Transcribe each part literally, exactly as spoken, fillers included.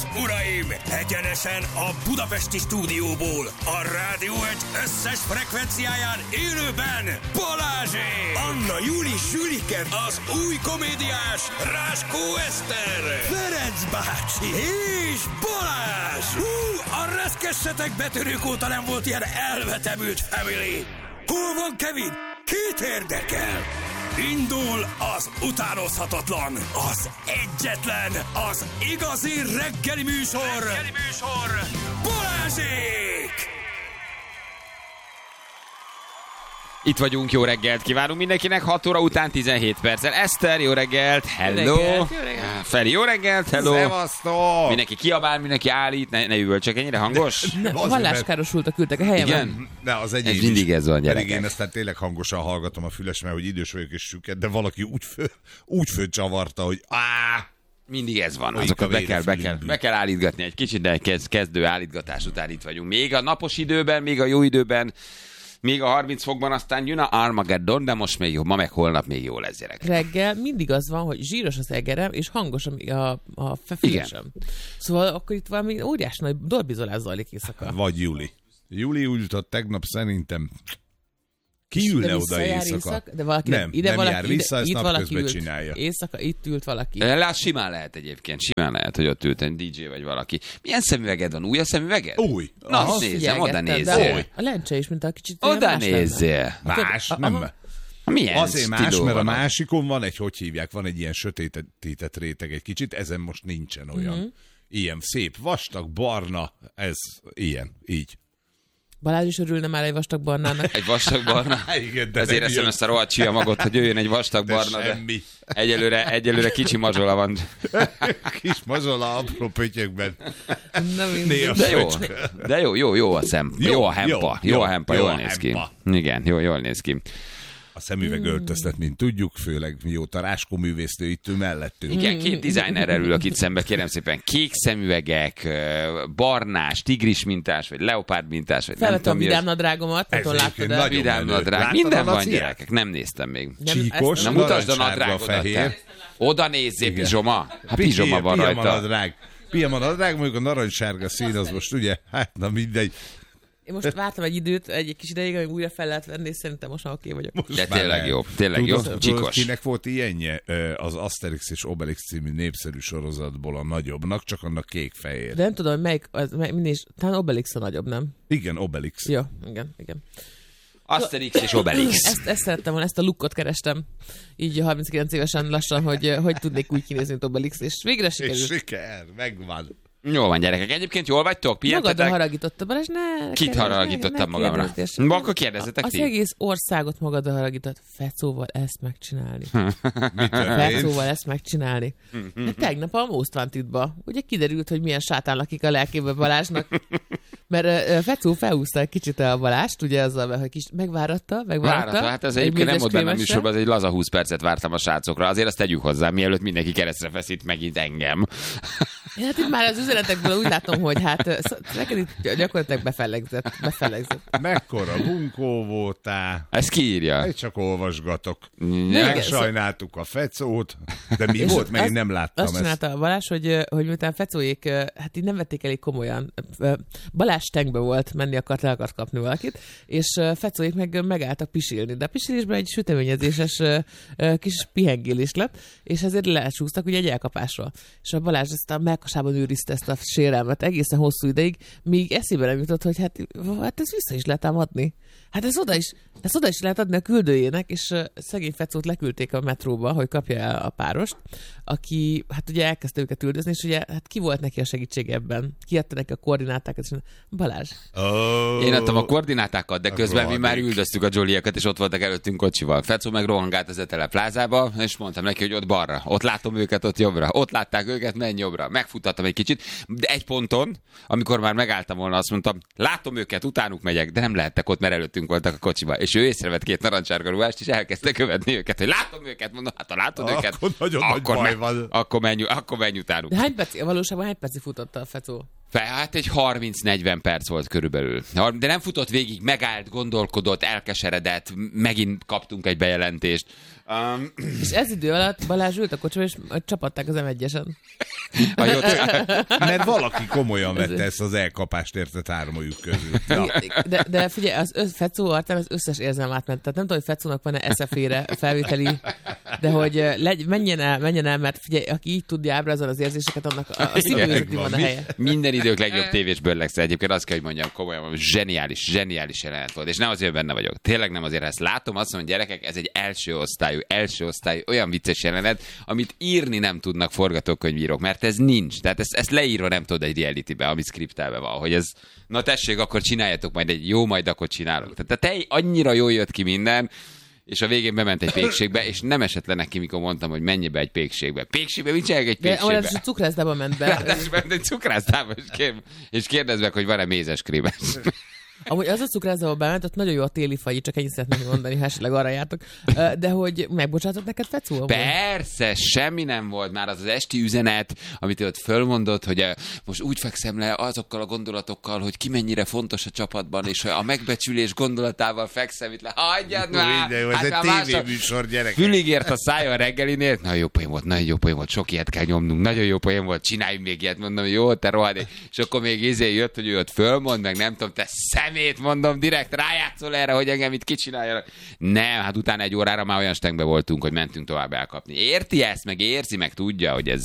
és uraim, egyenesen a budapesti stúdióból, a Rádió egy összes frekvenciáján élőben Balázsék! Anna Júli Sülike, az új komédiás Ráskó Eszter, Ferenc bácsi és Balázs! Hú, a reszkessetek betörők óta nem volt ilyen elvetemült family! Hol van Kevin? Két érdekel! Indul az utánozhatatlan, az egyetlen, az igazi reggeli műsor, reggeli műsor, Balázsék! Itt vagyunk, jó reggelt kívánunk mindenkinek, hat óra után tizenhét perccel. Eszter, jó reggelt, hello! Jó reggelt, jó reggelt. Feri, jó reggelt, hello! Szevasztok! Mindenki kiabál, mindenki állít, ne, ne üvöltsek, ennyire hangos? Ne, valláskárosult küldtek a helyemen. Igen? De az Ez egyéb mindig is. ez van, Pedig gyerekek. én aztán tényleg hangosan hallgatom a füles, mert hogy idős vagyok és süket, de valaki úgy, fő, úgy fölcsavarta, hogy áh! Mindig ez van, Folyik azokat a be vér a kell, be, kell, fülünkből. be kell állítgatni egy kicsit, de kezd, kezdő állítgatás után itt vagyunk. Még a napos időben, még a jó időben, még a harminc fokban, aztán jön a Armageddon, de most még jó, ma meg holnap még jó lesz, gyerek. Reggel mindig az van, hogy zsíros az egerem, és hangos a, a, a fülesem. Szóval akkor itt valami óriás nagy dorbizolás zajlik éjszaka. Vagy Júli. Júli úgy jutott tegnap szerintem ki ül le oda éjszaka. De valaki nem, ide nem valaki, jár vissza, ezt itt valaki napközben ült. csinálja. Éjszaka itt ült valaki. Lát, simán lehet egyébként, simán lehet, hogy ott ült egy dé dzsé vagy valaki. Milyen szemüveged van? Új a szemüveged? Új. Na, Aha. azt nézem, oda Figyelgettem, nézzél. de A lencse is, mint a kicsit Oda más lenne. nézzél. Más? Aha. Nem. Milyen Azért más, stiló mert a van ott? másikon van egy, hogy hívják, van egy ilyen sötétített réteg egy kicsit, ezen most nincsen olyan. Mhm. Ilyen szép, vastag, barna, ez ilyen, így. Balázs is örülne már egy vastag barnának. Egy vastag barna. Igen, de Ezért nem eszem jön. ezt a rohadt csiamagot, hogy jöjjön egy vastag De barna, de semmi. egyelőre, egyelőre kicsi mazsola van. Kis mazsola apró pötyökben. Na, mindegy. Néha De jó, föcske. de jó, jó, jó a szem, jó, Jó, a hempa, jó, jó, jó a hempa, jó jól a néz hempa. ki. Igen, jó, jól néz ki. A szemüveg öltöztet, mint tudjuk, főleg mióta Ráskó művésznő itt ül mellettünk. Igen, két designerrel ülök itt szembe, kérem szépen. Kék szemüvegek, barnás, tigris mintás, vagy leopárd mintás, vagy nem Felvettem a tudom mi vidám az. nadrágomat, Ez attól láttad egyébként el. nagyon Vidám menő. nadrág. Láttad Minden a van, naciát? gyerekek, nem néztem még. Nem, Csíkos, ezt Na nem- mutasd a narancssárga, nadrágodat, fehér. te. Oda nézzél, Igen. pizsoma. Hát pizsoma van Pijama rajta. nadrág. Pijama nadrág, mondjuk a narancssárga szín, az most ugye, hát na mindegy. Én most vártam egy időt, egy kis ideig, amíg újra fel lehet venni, és szerintem most már oké vagyok. Most De már tényleg lehet. jó, tényleg jó, Tudod, tudod, csikos. kinek volt ilyenje? Ö, Az Asterix és Obelix című népszerű sorozatból a nagyobbnak, csak annak kék-fehér. De nem tudom, hogy melyik, az, mely, mindig, talán Obelix a nagyobb, nem? Igen, Obelix. Jó, igen, igen. Asterix és Obelix. Ezt, ezt szerettem volna, ezt a lookot kerestem, így harminckilenc évesen lassan, hogy hogy tudnék úgy kinézni, mint Obelix, és végre És sikerült. siker, megvan. Jó van, gyerekek. Egyébként jól vagytok? Magadra Pihentetek? haragította, Balázs, ne... Kit ne- haragítottam ne magamra? kérdezz. Ma akkor kérdezzetek Az ti. egész országot magadra haragított. Fecóval ezt megcsinálni. Mi történt? Fecóval ezt megcsinálni. De tegnap a Most Wantedba ugye kiderült, hogy milyen sátán lakik a lelkébe Balázsnak. Mert uh, Fecó felhúzta egy kicsit a Balást, ugye azzal, hogy kis megváratta, megváratta. Váratta, hát ez egy egyébként nem volt benne a műzes műsorban, az egy laza húsz percet vártam a srácokra. Azért azt tegyük hozzá, mielőtt mindenki keresztre feszít megint engem. Hát itt már az üzenetekből úgy látom, hogy hát ö, sz- neked itt gyakorlatilag befellegzett. befellegzett. Mekkora bunkó voltál. Ezt ki írja? Egy csak olvasgatok. igen, Megsajnáltuk a Fecót, de mi És volt, mert én azt- nem láttam Azt ezt. csinálta a Balázs, hogy, hogy miután Fecóék, hát így nem vették elég komolyan. Balázs tankbe volt, menni akart, le akart kapni valakit, és Fecóék meg megálltak pisilni. De a pisilésben egy süteményezéses kis pihengélés lett, és ezért lecsúsztak ugye egy elkapásról. És a Balázs ezt a melkasában őrizte ezt a sérelmet egészen hosszú ideig, míg eszébe nem jutott, hogy hát, hát ezt vissza is lehet ám adni. Hát ez oda is, ezt oda is lehet adni a küldőjének, és uh, szegény Fecót leküldték a metróba, hogy kapja el a párost, aki hát ugye elkezdte őket üldözni, és ugye hát ki volt neki a segítség ebben? Ki adta neki a koordinátákat? És mondta, Balázs. Oh, Én adtam a koordinátákat, de a közben mi már rohadék. üldöztük a Jolieket, és ott voltak előttünk kocsival. Fecó meg rohangált az Etele plázába, és mondtam neki, hogy ott balra. Ott látom őket, ott jobbra. Ott látták őket, menj jobbra. Megfuttattam egy kicsit, de egy ponton, amikor már megálltam volna, azt mondtam, látom őket, utánuk megyek, de nem lehettek ott, mert előttünk voltak a kocsiba. És ő észrevett két narancssárga ruhást, és elkezdte követni őket, hogy látom őket, mondom, hát ha látod Akkor őket, nagyon nagy baj me- van. akkor menj, akkor menj utánuk. De hány perc, valóságban hány percig futotta a Fecó? Hát egy harminc-negyven perc volt körülbelül. De nem futott végig, megállt, gondolkodott, elkeseredett, megint kaptunk egy bejelentést. Um... És ez idő alatt Balázs ült a kocsiba, és csapatták az em egyesen. Mert valaki komolyan vette ezt az elkapást, érted, hármajuk közül. De, de figyelj, az össz, Fecó arcán az összes érzem átment. Tehát nem tudom, hogy Fecónak van-e eszefére felvételi, de hogy legy, menjen el, menjen el, mert figyelj, aki így tudja ábrázolni az érzéseket, annak a, a szívőzeti van a helye. Minden idők legjobb tévés bőrlegsz. Egyébként azt kell, hogy mondjam, komolyan, zseniális, zseniális jelenet volt. És nem azért benne vagyok. Tényleg nem azért, ezt látom, azt mondom, gyerekek, ez egy első osztályú, első osztályú, olyan vicces jelenet, amit írni nem tudnak forgatókönyvírók, mert ez nincs. Tehát ezt, ezt leírva nem tudod egy realitybe, ami skriptelve van, hogy ez, na tessék, akkor csináljatok majd egy jó, majd akkor csinálok. Tehát te annyira jól jött ki minden, és a végén bement egy pékségbe, és nem esett le neki, mikor mondtam, hogy menj be egy pékségbe. Pékségbe? Mit csinálják egy pékségbe? De a cukrászdába ment be. Hát, ment egy cukrászdába, és, kér, és kérdezd meg, hogy van-e mézeskrémes. Amúgy az a cukrászdába bement, ott nagyon jó a téli fagy, csak ennyit szeretném mondani, ha esetleg arra jártok. De hogy megbocsátott neked, Fecó? Persze, semmi nem volt már az az esti üzenet, amit ott fölmondott, hogy most úgy fekszem le azokkal a gondolatokkal, hogy ki mennyire fontos a csapatban, és a megbecsülés gondolatával fekszem itt le. Hagyjad már! Jó, ez hát egy tévéműsor, gyerekek. Fülig ért a szája a reggelinél. Nagyon jó poén volt, nagyon jó poén volt, sok ilyet kell nyomnunk, nagyon jó poén volt, csináljunk még ilyet, mondom, jó, te rohadék. És akkor még izé jött, hogy ő ott fölmond, meg nem tudom, te szemét, mondom, direkt rájátszol erre, hogy engem itt kicsináljanak. Nem, hát utána egy órára már olyan stengbe voltunk, hogy mentünk tovább elkapni. Érti ezt, meg érzi, meg tudja, hogy ez,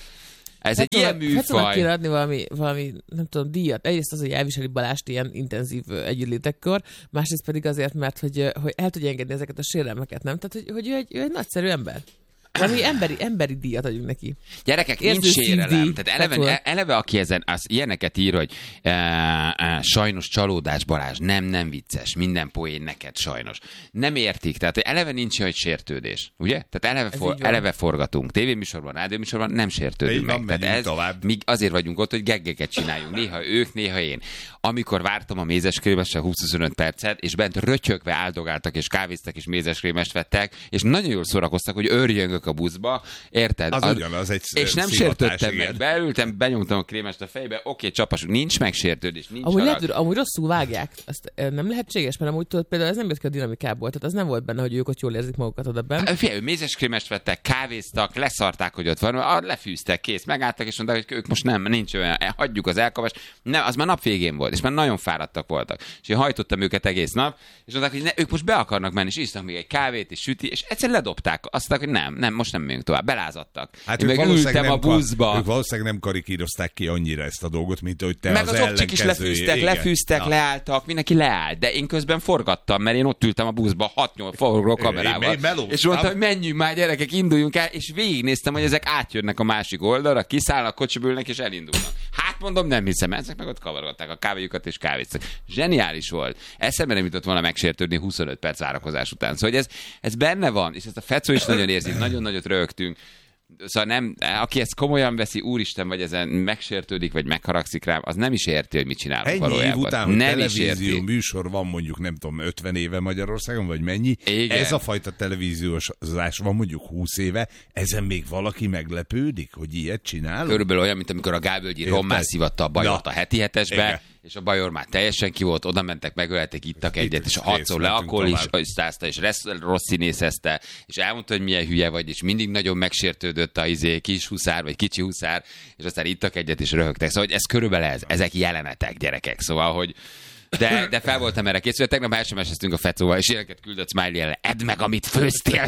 ez Fecónak, egy ilyen műfaj. Fecónak kéne adni valami, valami, nem tudom, díjat. Egyrészt az, hogy elviseli Balást ilyen intenzív együttlétekkor, másrészt pedig azért, mert hogy, hogy el tudja engedni ezeket a sérelmeket, nem? Tehát, hogy, hogy ő, egy, ő egy nagyszerű ember. Valami emberi, emberi díjat adjunk neki. Gyerekek, Érző nincs sérelem. szívdíj. Tehát eleve, eleve, aki ezen az ilyeneket ír, hogy e, e, sajnos csalódás, Balázs, nem, nem vicces, minden poén neked sajnos. Nem értik, tehát eleve nincs olyan sértődés, ugye? Tehát eleve, for, eleve forgatunk. Tévéműsorban, rádióműsorban nem sértődünk meg. Van, tehát ez, tovább. mi azért vagyunk ott, hogy geggeket csináljunk. Néha ők, néha én. Amikor vártam a mézeskrémesre húsz-huszonöt percet, és bent rötyögve áldogáltak, és kávéztak, és mézeskrémest vettek, és nagyon jól szórakoztak, hogy örjöngök a buszba, érted? Az, az ugyanaz egy és nem sértődtem meg. Beültem, benyomtam a krémest a fejbe, oké, csapasunk, nincs megsértődés, nincs amúgy, harag. lehet, amúgy rosszul vágják. Ezt nem lehetséges, mert amúgy tudod, például ez nem jött ki a dinamikából, tehát az nem volt benne, hogy ők ott jól érzik magukat oda benne. Figyelj, mézeskrémest vettek, kávéztak, leszarták, hogy ott van, lefűztek, kész, megálltak, és mondták, hogy ők most nem, nincs olyan, hagyjuk az elkapást. Nem, az már nap végén volt, és már nagyon fáradtak voltak. És én hajtottam őket egész nap, és mondták, hogy ne, ők most be akarnak menni, és isznak még egy kávét, és süti, és egyszer ledobták. Azt mondták, hogy nem, nem, most nem megyünk tovább, belázadtak. Hát én meg ültem a buszba. Ők valószínűleg nem karikírozták ki annyira ezt a dolgot, mint hogy te meg az, az opcsik is lefűztek, igen. lefűztek, ja. leálltak, mindenki leállt, de én közben forgattam, mert én ott ültem a buszba hat-nyolc forró kamerával. Én, én és mondtam, hogy menjünk már, gyerekek, induljunk el, és végignéztem, hogy ezek átjönnek a másik oldalra, kiszállnak, kocsiba ülnek, és elindulnak. Hát mondom, nem hiszem, ezek meg ott kavarolták a kávéjukat, és kávéztak. Zseniális volt. Eszembe nem jutott volna megsértődni huszonöt perc várakozás után. Szóval ez, ez benne van, és ezt a Fecó is nagyon érzi, nagyon nagyot rögtünk. Szóval nem, aki ezt komolyan veszi, úristen, vagy ezen megsértődik, vagy megharagszik rám, az nem is érti, hogy mit csinálunk Ennyi valójában. év után, hogy nem televízió műsor van mondjuk, nem tudom, ötven éve Magyarországon, vagy mennyi. Igen. Ez a fajta televíziózás van mondjuk húsz éve, ezen még valaki meglepődik, hogy ilyet csinálunk? Körülbelül olyan, mint amikor a Gábölgyi rommá szivatta a Bajort a heti hetesbe, igen. És a Bajor már teljesen ki volt, oda mentek, megölelték, ittak egyet, és hatszor le akkor is százta, és rossz színészezte, és elmondta, hogy milyen hülye vagy, és mindig nagyon megsértődött a izé, kis huszár, vagy kicsi huszár, és aztán ittak egyet, és röhögtek. Szóval hogy ez körülbelül ez, ezek jelenetek, gyerekek. Szóval, hogy De, de fel voltam erre készülve. Tegnap el sem eseztünk a Fecóval, és ilyeneket küldött Smiley ellen. Edd meg, amit főztél!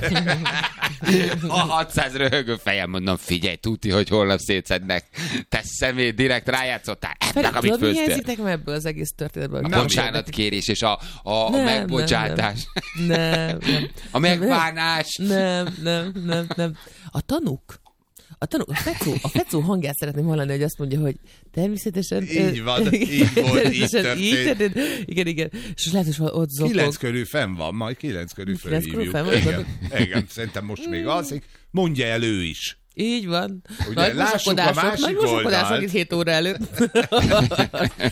A hatszáz röhögő fejem, mondom, figyelj, tuti, hogy holnap szétszednek. Te szemét, direkt rájátszottál. Edd meg, amit főztél! Mi hiányzik ebből az egész történetből? A bocsánatkérés és a, a, nem, a megbocsátás. Nem, nem. A megbánás. Nem, nem, nem, nem. A tanúk. A, tanú, a, Fecó, a Fecó hangját szeretném hallani, hogy azt mondja, hogy természetesen... Így van, így volt, így történt. Így történt. Igen, igen. És lehet, hogy ott zokog. Kilenc körül fenn van, majd kilenc körül fölhívjuk. Fenn van, igen, igen, szerintem most még alszik. Mondja el ő is. Így van. Ugye, nagy lássuk a másik nagy mosakodások itt hét óra előtt.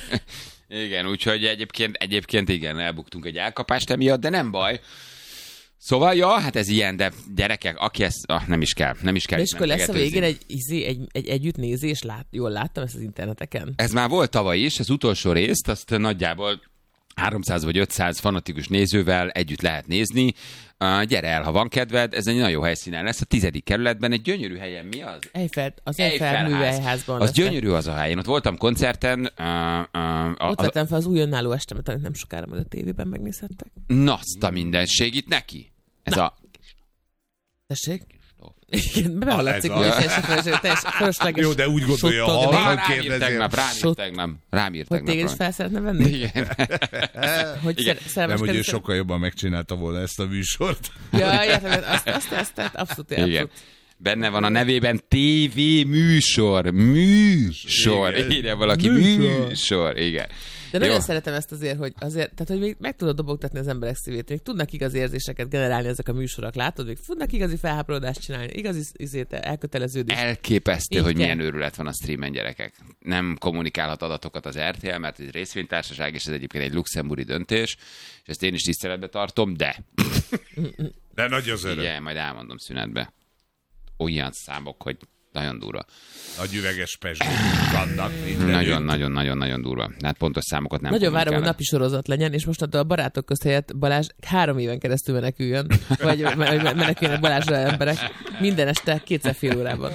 Igen, úgyhogy egyébként, egyébként igen, elbuktunk egy elkapást emiatt, de nem baj. Szóval, ja, hát ez ilyen, de gyerekek, aki ezt, ah, nem is kell, nem is kell. De és akkor lesz a végén egy, egy, egy, egy együttnézés, lát, jól láttam ezt az interneteken. Ez már volt tavaly is, az utolsó részt, azt nagyjából háromszáz vagy ötszáz fanatikus nézővel együtt lehet nézni. Uh, gyere el, ha van kedved, ez egy nagyon jó helyszínen lesz. A tizedik kerületben egy gyönyörű helyen. Mi az? Eiffel, az Eiffel műhelyházban. Az gyönyörű az a hely. Én ott voltam koncerten. Uh, uh, ott vettem fel az új önálló estemet, amit nem sokára majd a tévében megnézhettek. Na, azt a mindenség itt neki. Ez Na. a... Tessék? Igen, behallatszik, hogy teljesen fölösleges. Jó, de úgy gondolja, ha hallgat kérdezi. Tegnap, rám írt tegnap, rám írt tegnap. Hogy téged is fel szeretne venni? Igen. Hogy Igen. Nem, hogy ő sokkal jobban megcsinálta volna ezt a műsort. Ja, értem, azt, azt, azt, azt abszolút, abszolút. Igen. Benne van a nevében té vé műsor. Műsor. Igen. Írja valaki. Műsor. műsor. Igen. De nagyon Jó. szeretem ezt azért, hogy azért, tehát, hogy még meg tudod dobogtatni az emberek szívét, még tudnak igazi érzéseket generálni ezek a műsorok, látod, még tudnak igazi felháborodást csinálni, igazi izét, elköteleződést. Elképesztő, Így hogy kell. milyen őrület van a streamen, gyerekek. Nem kommunikálhat adatokat az er té el, mert egy részvénytársaság, és ez egyébként egy luxemburgi döntés, és ezt én is tiszteletbe tartom, de... De nagy az öröm. Igen, majd elmondom szünetbe. Olyan számok, hogy nagyon durva. Nagy üveges pezsgők vannak mindenütt. Nagyon-nagyon-nagyon-nagyon durva. Hát pontos számokat nem Nagyon várom, hogy kommunikálnak. napi sorozat legyen, és most a barátok közt helyett Balázs három éven keresztül meneküljön, vagy meneküljenek Balázsra emberek minden este kétszer fél órában.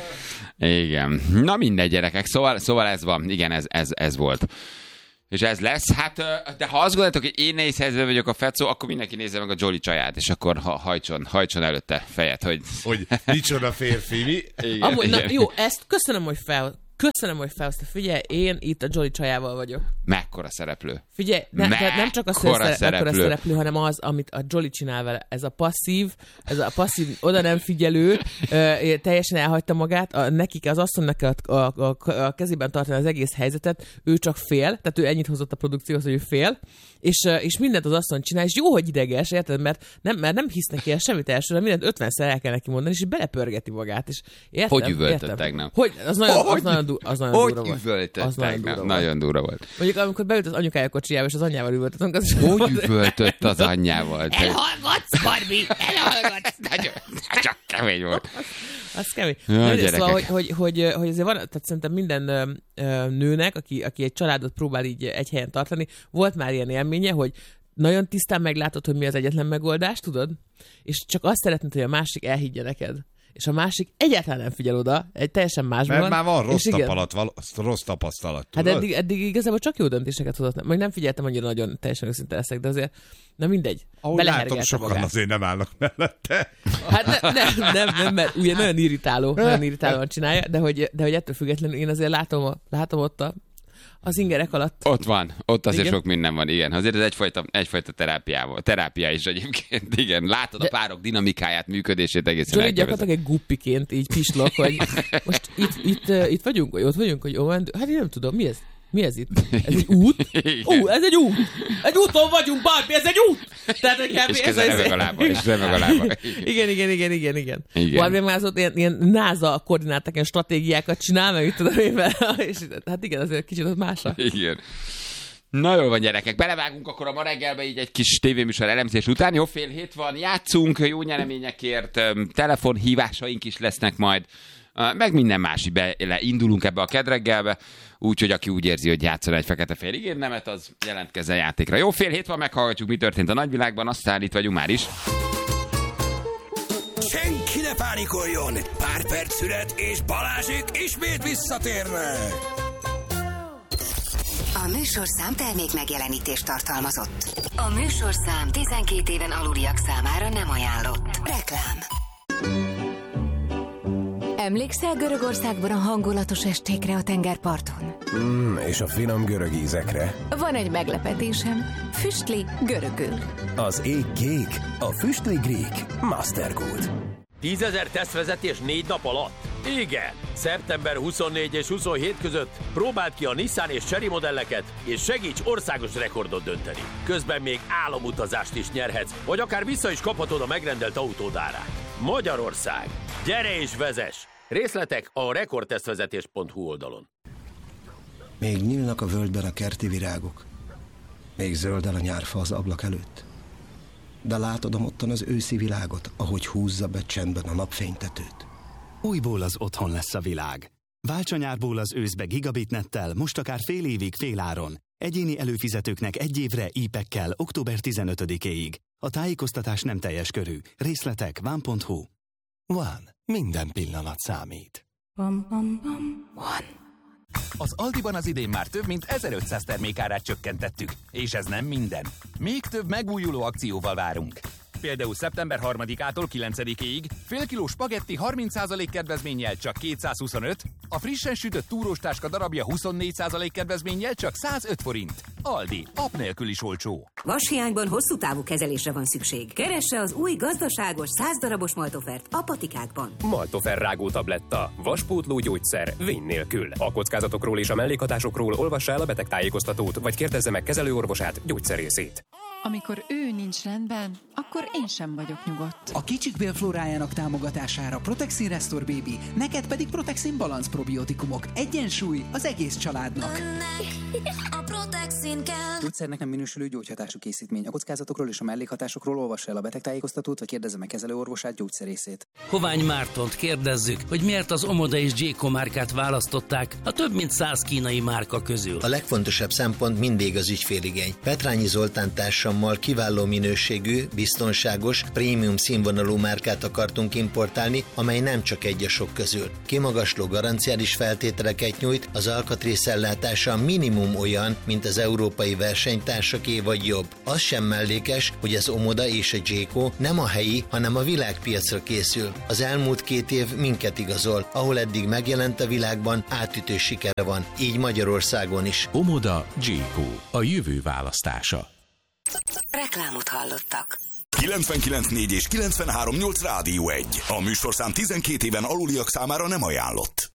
Igen. Na mindegy, gyerekek. Szóval, szóval ez van. Igen, ez, ez, ez volt. És ez lesz. Hát, de ha azt gondoljátok, hogy én nehéz helyzetben vagyok a Fecó, akkor mindenki nézze meg a Jolly csaját, és akkor ha, hajtson, hajtson előtte fejet, hogy... Hogy micsoda férfi, mi? Igen, Amúgy, na, igen. jó, ezt köszönöm, hogy fel, köszönöm, hogy felhozta. Figyelj, én itt a Jolly csajával vagyok. Mekkora szereplő. Figyelj, ne, tehát nem csak az, hogy Mekkora a szereplő. szereplő. szereplő, hanem az, amit a Jolly csinál vele. Ez a passzív, ez a passzív, oda nem figyelő, ö, teljesen elhagyta magát, a, nekik az asszonynak a, a, a, a kezében tartani az egész helyzetet, ő csak fél, tehát ő ennyit hozott a produkcióhoz, hogy ő fél, és, és mindent az asszony csinál, és jó, hogy ideges, érted, mert nem, mert nem hisz neki el semmit elsőre, mindent ötvenszer el kell neki mondani, és belepörgeti magát, és értem, Hogy üvöltött értem. tegnap? Hogy, az nagyon, Hogy? az nagyon, du, az nagyon Hogy durva volt. üvöltött Az nagyon tegnap? durva volt. Nagyon durva volt. Mondjuk, amikor beült az anyukája kocsijába, és az anyjával üvöltöttünk, az Hogy üvöltött az anyjával? elhallgatsz, Barbie, elhallgatsz. Nagyon, nagyon kemény volt. Az kemény. Ja, Ja, gyerekek. szóval, hogy, hogy, hogy, hogy azért van, tehát szerintem minden ö, ö, nőnek, aki, aki egy családot próbál így egy helyen tartani, volt már ilyen élménye, hogy nagyon tisztán meglátod, hogy mi az egyetlen megoldás, tudod? És csak azt szeretnéd, hogy a másik elhiggye neked. És a másik egyáltalán nem figyel oda, egy teljesen másban. Mert már van rossz, és igen. tapalat, val- rossz tapasztalat, Hát tudod? eddig, eddig igazából csak jó döntéseket hozott. Majd nem figyeltem annyira nagyon, teljesen őszinte leszek, de azért, na mindegy. Ahogy látom, Belehergelte sokan magát. azért nem állnak mellette. Hát ne, nem, nem, nem, mert ugye nagyon irritáló, nagyon irritálóan csinálja, de hogy, de hogy ettől függetlenül én azért látom, a, látom ott a, az ingerek alatt. Ott van, ott azért Igen? sok minden van, igen. Azért ez egyfajta, egyfajta terápiával. Terápia is egyébként, igen. Látod De- a párok dinamikáját, működését egészen Zoli elképesztő. gyakorlatilag egy guppiként így pislog, hogy most itt, itt, uh, itt vagyunk, vagy ott vagyunk, hogy ó, hát én nem tudom, mi ez? Mi ez itt? Ez egy út? Ú, ez egy út! Egy úton vagyunk, Barbie, ez egy út! Tehát, hogy kb. És ez közben az- remeg a lába, és remeg a lába. Igen, igen, igen, igen, igen. Igen. Barbie már az ott ilyen, ilyen NASA koordináták, ilyen stratégiákat csinál, meg itt tudom én vele, és hát igen, azért kicsit az másra. Igen. Na jól van, gyerekek, belevágunk akkor a ma reggelbe így egy kis tévéműsor elemzés után. Jó, fél hét van, játszunk jó nyereményekért, öm, telefonhívásaink is lesznek majd, ö, meg minden más, beindulunk ebbe a kedreggelbe, úgyhogy aki úgy érzi, hogy játszol egy fekete-fehér igénynemet, az jelentkezzen játékra. Jó, fél hét van, meghallgatjuk, mi történt a nagyvilágban, aztán itt vagyunk már is. Senki ne pánikoljon! Pár perc szünet, és Balázsék ismét visszatérnek! A műsorszám termék megjelenítést tartalmazott. A műsorszám tizenkét éven aluliak számára nem ajánlott. Reklám. Emlékszel Görögországban a hangulatos estékre a tengerparton? Mm, és a finom görög ízekre. Van egy meglepetésem. Füstli görögül. Az ég kék, a füstli grík. Mastergood. tízezer tesztvezetés négy nap alatt? Igen! szeptember huszonnégy és huszonhét között próbáld ki a Nissan és Chery modelleket, és segíts országos rekordot dönteni. Közben még álomutazást is nyerhetsz, vagy akár vissza is kaphatod a megrendelt autód árát. Magyarország! Gyere és vezess! Részletek a rekordtesztvezetés pont hu oldalon. Még nyílnak a völgyben a kerti virágok. Még zöld el a nyárfa az ablak előtt. de látod ottan az őszi világot, ahogy húzza be csendben a napfénytetőt. Újból az otthon lesz a világ. Válts a nyárból az őszbe gigabitnettel, most akár fél évig féláron. Egyéni előfizetőknek egy évre í pekkel október tizenötödikéig. A tájékoztatás nem teljes körű. Részletek van pont hu. One. Minden pillanat számít. Bam, bam, bam. One. Az Aldiban az idén már több mint ezerötszáz termékárát csökkentettük. És ez nem minden. Még több megújuló akcióval várunk. Például szeptember harmadikától kilencedikéig fél kiló spagetti harminc százalék kedvezménnyel csak kétszázhuszonöt, a frissen sütött túróstáska darabja huszonnégy százalék kedvezménnyel csak százöt forint. Aldi, app nélkül is olcsó. Vashiányban hosszú távú kezelésre van szükség. Keresse az új gazdaságos száz darabos Maltofert a patikákban. Maltofer rágó tabletta, vaspótló gyógyszer, vény nélkül. A kockázatokról és a mellékhatásokról olvassa el a betegtájékoztatót, vagy kérdezze meg kezelőorvosát, gyógyszerészét. Amikor ő nincs rendben, akkor én sem vagyok nyugodt. A kicsik bélflórájának támogatására Protexin Restore Baby, neked pedig Protexin Balance probiotikumok. Egyensúly az egész családnak. A Protexin kell. Gyógyszernek nem minősülő gyógyhatású készítmény. A kockázatokról és a mellékhatásokról olvassa el a betegtájékoztatót, vagy kérdezze meg kezelőorvosát, gyógyszerészét. Hovány Mártont kérdezzük, hogy miért az Omoda és Jayco márkát választották a több mint száz kínai márka közül. A legfontosabb szempont mindig az ügyféligény. Petrányi Zoltán társammal kiváló minőségű, biztonságos, prémium színvonalú márkát akartunk importálni, amely nem csak egy a sok közül. Kimagasló garanciális feltételeket nyújt, az alkatrészellátása minimum olyan, mint az európai versenytársaké vagy jobb. Az sem mellékes, hogy az Omoda és a Jayco nem a helyi, hanem a világpiacra készül. Az elmúlt két év minket igazol, ahol eddig megjelent a világban, átütő sikere van, így Magyarországon is. Omoda, Jayco, a jövő választása. Reklámot hallottak. kilencvenkilenc négy és kilencvenhárom nyolc Rádió egy. A műsorszám tizenkét éven aluliak számára nem ajánlott.